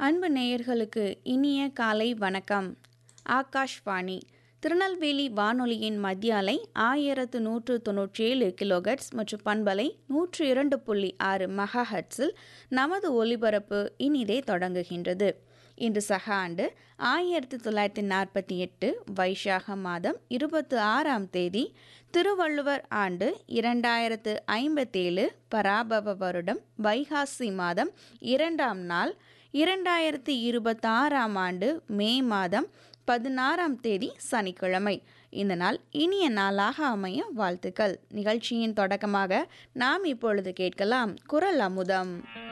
அன்பு நேயர்களுக்கு இனிய காலை வணக்கம். ஆகாஷ்வாணி திருநெல்வேலி வானொலியின் மத்திய அலை 1197 கிலோஹெர்ட்ஸ் மற்றும் பண்பலை 102.6 மெகாஹெர்ட்ஸில் நமது ஒலிபரப்பு இனிதே தொடங்குகின்றது. இன்று சக ஆண்டு 1948 வைசாக மாதம் 26ஆம் தேதி, திருவள்ளுவர் ஆண்டு 2057 பராபவ வருடம் வைகாசி மாதம் 2ஆம் நாள், 2026ஆம் ஆண்டு மே மாதம் 16ஆம் தேதி சனிக்கிழமை. இந்த நாள் இனிய நாளாக அமைய வாழ்த்துக்கள். நிகழ்ச்சியின் தொடக்கமாக நாம் இப்பொழுது கேட்கலாம் குரல் அமுதம்.